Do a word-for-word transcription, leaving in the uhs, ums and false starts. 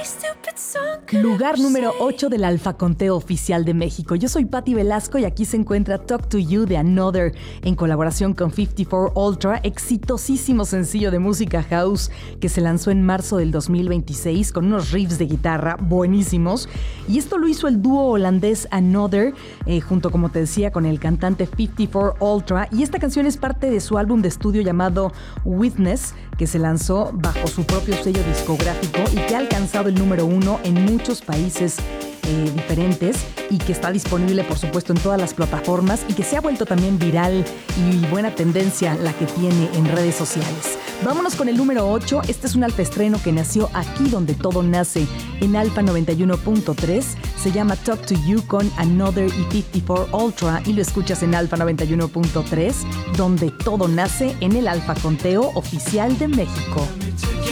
Lugar número ocho del Alfa Conteo Oficial de México. Yo soy Patti Velasco y aquí se encuentra Talk to You de Another en colaboración con cincuenta y cuatro Ultra, exitosísimo sencillo de música house que se lanzó en marzo del dos mil veintiséis con unos riffs de guitarra buenísimos. Y esto lo hizo el dúo holandés Another, eh, junto, como te decía, con el cantante cincuenta y cuatro Ultra. Y esta canción es parte de su álbum de estudio llamado Witness, que se lanzó bajo su propio sello discográfico y que ha alcanzado el número uno en muchos países eh, diferentes y que está disponible, por supuesto, en todas las plataformas y que se ha vuelto también viral y buena tendencia la que tiene en redes sociales. Vámonos con el número ocho. Este es un alfaestreno que nació aquí donde todo nace, en Alfa noventa y uno punto tres. Se llama Talk to You con Another y cincuenta y cuatro Ultra y lo escuchas en Alfa noventa y uno punto tres, donde todo nace, en el Alfa Conteo Oficial de México.